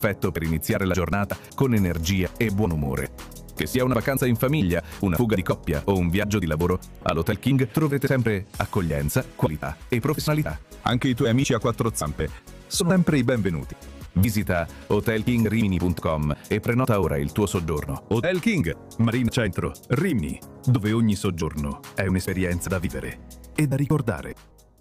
perfetto per iniziare la giornata con energia e buon umore. Che sia una vacanza in famiglia, una fuga di coppia o un viaggio di lavoro, all'Hotel King troverete sempre accoglienza, qualità e professionalità. Anche i tuoi amici a quattro zampe sono sempre i benvenuti. Visita hotelkingrimini.com e prenota ora il tuo soggiorno. Hotel King, Marina Centro, Rimini, dove ogni soggiorno è un'esperienza da vivere e da ricordare.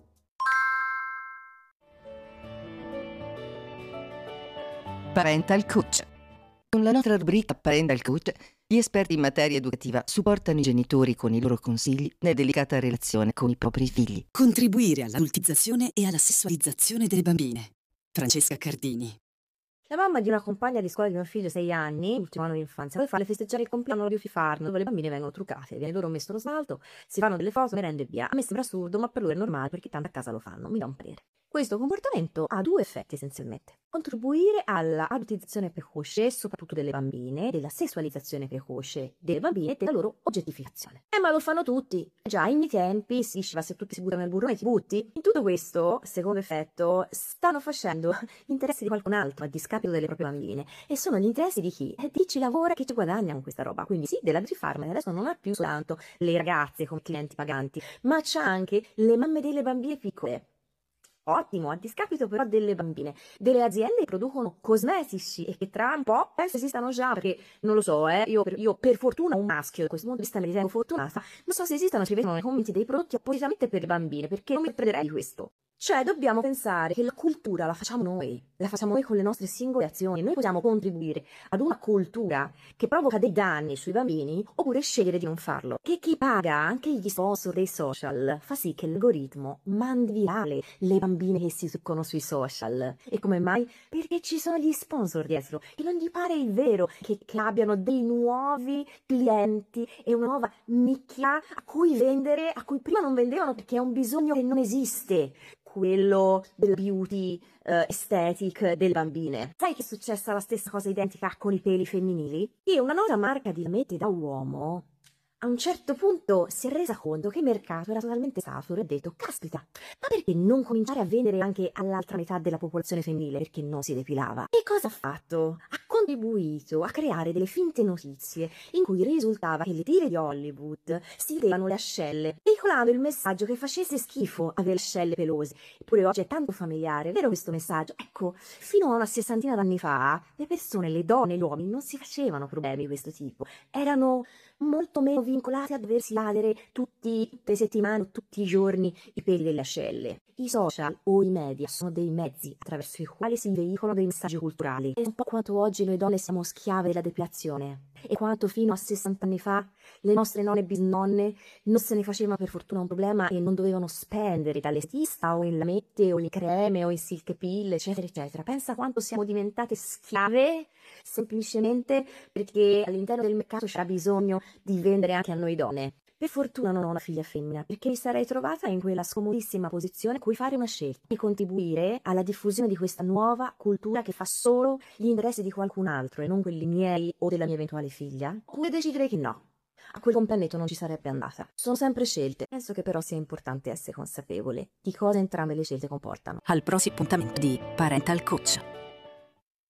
Parental Coach. Con la nostra rubrica Parental Coach, gli esperti in materia educativa supportano i genitori con i loro consigli nella delicata relazione con i propri figli. Contribuire all'adultizzazione e alla sessualizzazione delle bambine. Francesca Cardini. La mamma di una compagna di scuola di mio figlio, 6 anni, ultimo anno di infanzia, vuole farle festeggiare il compleanno di farlo, dove le bambine vengono truccate, viene loro messo lo smalto, si fanno delle foto, merende e via. A me sembra assurdo, ma per lui è normale perché tanto a casa lo fanno, mi dà un parere. Questo comportamento ha due effetti essenzialmente. Contribuire alla adultizzazione precoce, soprattutto delle bambine, della sessualizzazione precoce delle bambine e della loro oggettificazione. Ma lo fanno tutti. Già, in miei tempi si diceva se tutti si buttano nel burrone ti butti. In tutto questo, secondo effetto, stanno facendo gli interessi di qualcun altro a discapito delle proprie bambine. E sono gli interessi di chi? Di chi lavora, chi ci guadagna con questa roba. Quindi sì, della Beauty Farm adesso non ha più soltanto le ragazze come clienti paganti, ma c'ha anche le mamme delle bambine piccole. Ottimo, a discapito però delle bambine, delle aziende che producono cosmetici e che tra un po' penso esistano già, perché non lo so, io per fortuna un maschio, da questo punto di vista mi ritengo fortunata, non so se esistano, ci vedono nei commenti dei prodotti appositamente per le bambine, perché non mi perderei di questo. Cioè, dobbiamo pensare che la cultura la facciamo noi con le nostre singole azioni. Noi possiamo contribuire ad una cultura che provoca dei danni sui bambini, oppure scegliere di non farlo. Che chi paga, anche gli sponsor dei social, fa sì che l'algoritmo mandi virale le bambine che si succono sui social. E come mai? Perché ci sono gli sponsor dietro, che non gli pare il vero che abbiano dei nuovi clienti e una nuova nicchia a cui vendere, a cui prima non vendevano perché è un bisogno che non esiste. Quello del beauty aesthetic delle bambine. Sai che è successa la stessa cosa identica con i peli femminili? Che una nota marca di lamette da uomo a un certo punto si è resa conto che il mercato era totalmente saturo e ha detto caspita, ma perché non cominciare a vendere anche all'altra metà della popolazione femminile perché non si depilava? E cosa ha fatto? Ha contribuito a creare delle finte notizie in cui risultava che le dive di Hollywood si vedevano le ascelle, veicolando il messaggio che facesse schifo avere le ascelle pelose. Eppure oggi è tanto familiare, vero questo messaggio? Ecco, fino a una sessantina d'anni fa le persone, le donne, gli uomini non si facevano problemi di questo tipo, erano molto meno vincolati a doversi lavare tutte le settimane o tutti i giorni i peli delle ascelle. I social o i media sono dei mezzi attraverso i quali si veicolano dei messaggi culturali. È un po' quanto oggi noi donne siamo schiave della depilazione e quanto fino a 60 anni fa le nostre nonne e bisnonne non se ne facevano per fortuna un problema e non dovevano spendere dall'estetista o in lamette o in creme o in silk pill eccetera eccetera. Pensa quanto siamo diventate schiave semplicemente perché all'interno del mercato c'era bisogno di vendere anche a noi donne. Per fortuna non ho una figlia femmina, perché mi sarei trovata in quella scomodissima posizione in cui fare una scelta e contribuire alla diffusione di questa nuova cultura che fa solo gli interessi di qualcun altro e non quelli miei o della mia eventuale figlia, oppure decidere che no. A quel compleanno non ci sarebbe andata. Sono sempre scelte. Penso che però sia importante essere consapevole di cosa entrambe le scelte comportano. Al prossimo appuntamento di Parental Coach.